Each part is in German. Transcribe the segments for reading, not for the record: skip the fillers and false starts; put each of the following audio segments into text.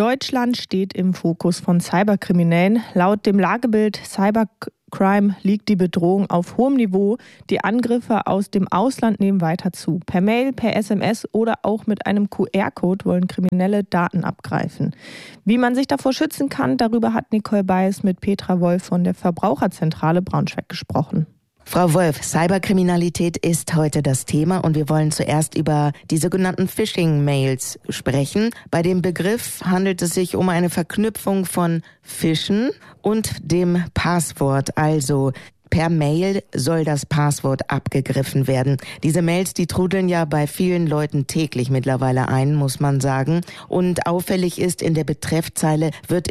Deutschland steht im Fokus von Cyberkriminellen. Laut dem Lagebild Cybercrime liegt die Bedrohung auf hohem Niveau. Die Angriffe aus dem Ausland nehmen weiter zu. Per Mail, per SMS oder auch mit einem QR-Code wollen Kriminelle Daten abgreifen. Wie man sich davor schützen kann, darüber hat Nicole Beis mit Petra Wolf von der Verbraucherzentrale Braunschweig gesprochen. Frau Wolf, Cyberkriminalität ist heute das Thema und wir wollen zuerst über die sogenannten Phishing-Mails sprechen. Bei dem Begriff handelt es sich um eine Verknüpfung von Phischen und dem Passwort, also per Mail soll das Passwort abgegriffen werden. Diese Mails, die trudeln ja bei vielen Leuten täglich mittlerweile ein, muss man sagen. Und auffällig ist, in der Betreffzeile wird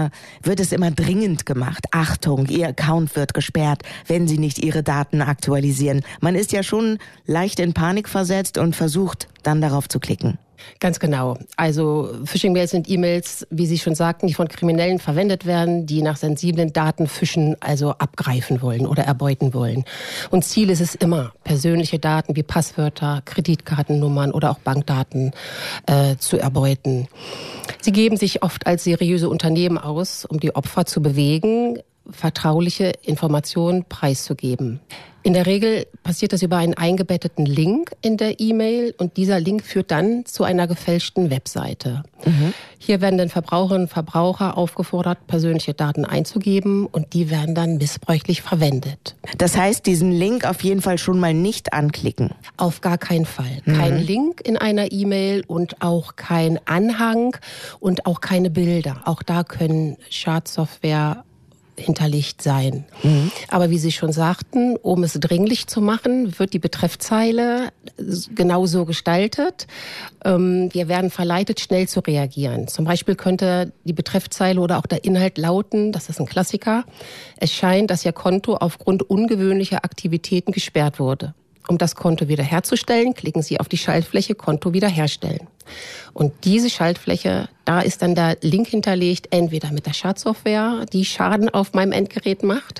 es immer dringend gemacht. Achtung, Ihr Account wird gesperrt, wenn Sie nicht Ihre Daten aktualisieren. Man ist ja schon leicht in Panik versetzt und versucht dann darauf zu klicken. Ganz genau. Also Phishing-Mails sind E-Mails, wie Sie schon sagten, die von Kriminellen verwendet werden, die nach sensiblen Daten fischen, also abgreifen wollen oder erbeuten wollen. Und Ziel ist es immer, persönliche Daten wie Passwörter, Kreditkartennummern oder auch Bankdaten zu erbeuten. Sie geben sich oft als seriöse Unternehmen aus, um die Opfer zu bewegen, vertrauliche Informationen preiszugeben. In der Regel passiert das über einen eingebetteten Link in der E-Mail und dieser Link führt dann zu einer gefälschten Webseite. Hier werden dann Verbraucherinnen und Verbraucher aufgefordert, persönliche Daten einzugeben und die werden dann missbräuchlich verwendet. Das heißt, diesen Link auf jeden Fall schon mal nicht anklicken? Auf gar keinen Fall. Kein Link in einer E-Mail und auch kein Anhang und auch keine Bilder. Auch da können Schadsoftware hinterlegt sein. Aber wie Sie schon sagten, um es dringlich zu machen, wird die Betreffzeile genauso gestaltet. Wir werden verleitet, schnell zu reagieren. Zum Beispiel könnte die Betreffzeile oder auch der Inhalt lauten, das ist ein Klassiker, es scheint, dass Ihr Konto aufgrund ungewöhnlicher Aktivitäten gesperrt wurde. Um das Konto wiederherzustellen, klicken Sie auf die Schaltfläche Konto wiederherstellen. Und diese Schaltfläche, da ist dann der Link hinterlegt, entweder mit der Schadsoftware, die Schaden auf meinem Endgerät macht,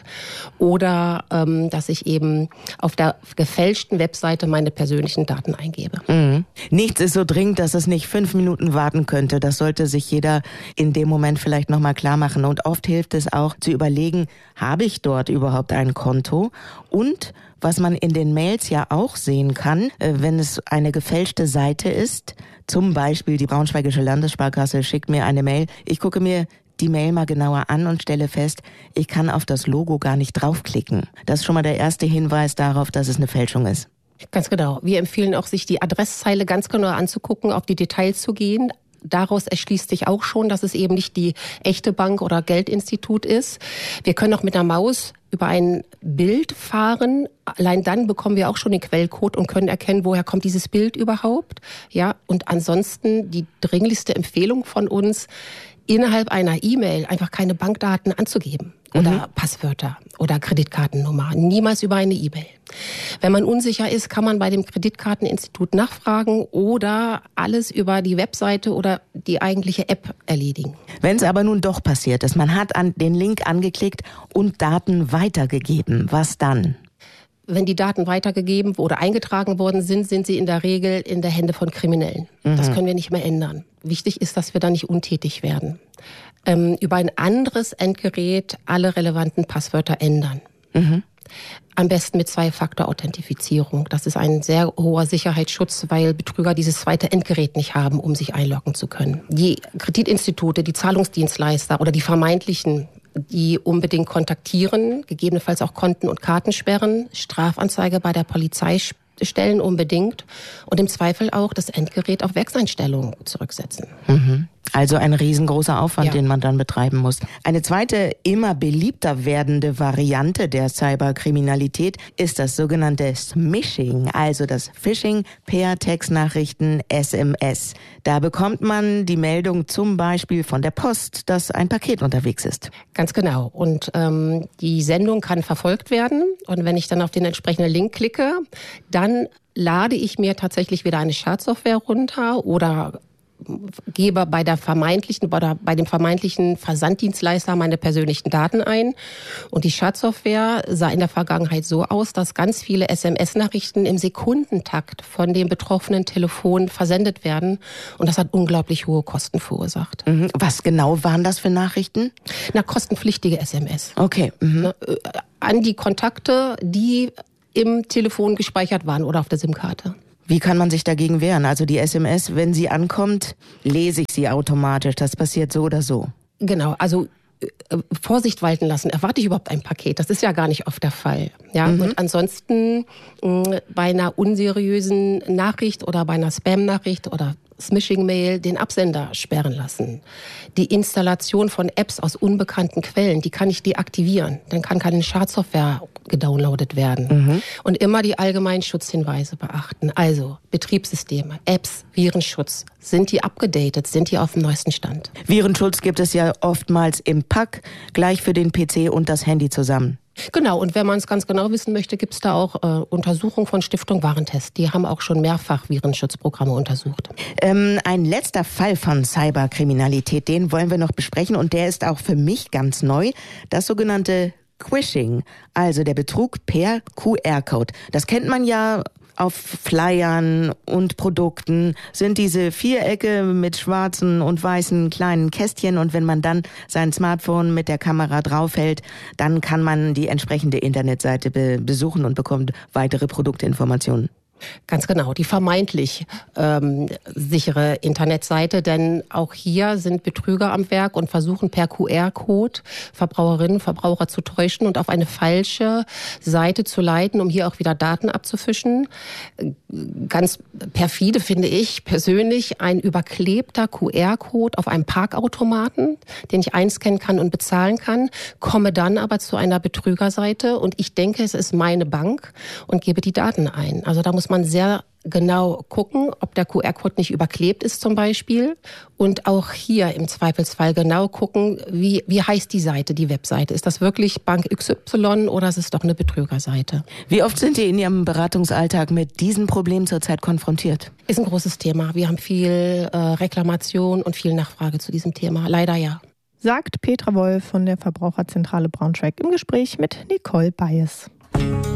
oder dass ich eben auf der gefälschten Webseite meine persönlichen Daten eingebe. Nichts ist so dringend, dass es nicht 5 Minuten warten könnte. Das sollte sich jeder in dem Moment vielleicht nochmal klar machen. Und oft hilft es auch zu überlegen, habe ich dort überhaupt ein Konto? Und was man in den Mails ja auch sehen kann, wenn es eine gefälschte Seite ist, zum Beispiel die Braunschweigische Landessparkasse schickt mir eine Mail, ich gucke mir die Mail mal genauer an und stelle fest, ich kann auf das Logo gar nicht draufklicken. Das ist schon mal der erste Hinweis darauf, dass es eine Fälschung ist. Ganz genau. Wir empfehlen auch, sich die Adresszeile ganz genau anzugucken, auf die Details zu gehen. Daraus erschließt sich auch schon, dass es eben nicht die echte Bank oder Geldinstitut ist. Wir können auch mit der Maus über ein Bild fahren. Allein dann bekommen wir auch schon den Quellcode und können erkennen, woher kommt dieses Bild überhaupt. Ja, und ansonsten die dringlichste Empfehlung von uns, innerhalb einer E-Mail einfach keine Bankdaten anzugeben oder Passwörter oder Kreditkartennummer. Niemals über eine E-Mail. Wenn man unsicher ist, kann man bei dem Kreditkarteninstitut nachfragen oder alles über die Webseite oder die eigentliche App erledigen. Wenn es aber nun doch passiert ist, man hat den Link angeklickt und Daten weitergegeben, was dann? Wenn die Daten weitergegeben oder eingetragen worden sind, sind sie in der Regel in der Hände von Kriminellen. Das können wir nicht mehr ändern. Wichtig ist, dass wir da nicht untätig werden. Über ein anderes Endgerät alle relevanten Passwörter ändern. Am besten mit 2-Faktor-Authentifizierung. Das ist ein sehr hoher Sicherheitsschutz, weil Betrüger dieses zweite Endgerät nicht haben, um sich einloggen zu können. Die Kreditinstitute, die Zahlungsdienstleister oder die vermeintlichen, die unbedingt kontaktieren, gegebenenfalls auch Konten und Karten sperren, Strafanzeige bei der Polizei stellen unbedingt und im Zweifel auch das Endgerät auf Werkseinstellungen zurücksetzen. Also ein riesengroßer Aufwand, den man dann betreiben muss. Eine zweite, immer beliebter werdende Variante der Cyberkriminalität ist das sogenannte Smishing, also das Phishing per Textnachrichten SMS. Da bekommt man die Meldung zum Beispiel von der Post, dass ein Paket unterwegs ist. Ganz genau. Und die Sendung kann verfolgt werden. Und wenn ich dann auf den entsprechenden Link klicke, dann lade ich mir tatsächlich wieder eine Schadsoftware runter oder gebe bei dem vermeintlichen Versanddienstleister meine persönlichen Daten ein. Und die Schadsoftware sah in der Vergangenheit so aus, dass ganz viele SMS-Nachrichten im Sekundentakt von dem betroffenen Telefon versendet werden. Und das hat unglaublich hohe Kosten verursacht. Was genau waren das für Nachrichten? Kostenpflichtige SMS. Okay. An die Kontakte, die im Telefon gespeichert waren oder auf der SIM-Karte. Wie kann man sich dagegen wehren? Also die SMS, wenn sie ankommt, lese ich sie automatisch. Das passiert so oder so. Genau, also Vorsicht walten lassen. Erwarte ich überhaupt ein Paket? Das ist ja gar nicht oft der Fall. Ja? Und ansonsten bei einer unseriösen Nachricht oder bei einer Spam-Nachricht oder Smishing-Mail den Absender sperren lassen. Die Installation von Apps aus unbekannten Quellen, die kann ich deaktivieren. Dann kann keine Schadsoftware gedownloadet werden. Und immer die allgemeinen Schutzhinweise beachten. Also Betriebssysteme, Apps, Virenschutz. Sind die abgedatet? Sind die auf dem neuesten Stand? Virenschutz gibt es ja oftmals im Pack, gleich für den PC und das Handy zusammen. Genau, und wenn man es ganz genau wissen möchte, gibt es da auch Untersuchungen von Stiftung Warentest. Die haben auch schon mehrfach Virenschutzprogramme untersucht. Ein letzter Fall von Cyberkriminalität, den wollen wir noch besprechen und der ist auch für mich ganz neu. Das sogenannte Quishing, also der Betrug per QR-Code. Das kennt man ja auf Flyern und Produkten, sind diese Vierecke mit schwarzen und weißen kleinen Kästchen und wenn man dann sein Smartphone mit der Kamera draufhält, dann kann man die entsprechende Internetseite besuchen und bekommt weitere Produktinformationen. Ganz genau, die vermeintlich sichere Internetseite, denn auch hier sind Betrüger am Werk und versuchen per QR-Code Verbraucherinnen und Verbraucher zu täuschen und auf eine falsche Seite zu leiten, um hier auch wieder Daten abzufischen. Ganz perfide finde ich persönlich ein überklebter QR-Code auf einem Parkautomaten, den ich einscannen kann und bezahlen kann, komme dann aber zu einer Betrügerseite und ich denke, es ist meine Bank und gebe die Daten ein. Also da muss man sehr genau gucken, ob der QR-Code nicht überklebt ist zum Beispiel. Und auch hier im Zweifelsfall genau gucken, wie heißt die Seite, die Webseite. Ist das wirklich Bank XY oder ist es doch eine Betrügerseite? Wie oft sind Sie in Ihrem Beratungsalltag mit diesen Problemen zurzeit konfrontiert? Ist ein großes Thema. Wir haben viel Reklamation und viel Nachfrage zu diesem Thema. Leider ja. Sagt Petra Wolf von der Verbraucherzentrale Braunschweig im Gespräch mit Nicole Bayes.